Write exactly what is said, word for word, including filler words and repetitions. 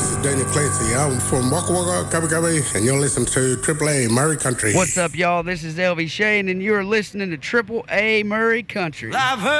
this is Daniel Clancy. I'm from Waka Waka, Kabi Kabi, and you're listening to Triple A Murray Country. What's up, y'all? This is L V Shane, and you're listening to Triple A Murray Country. I've heard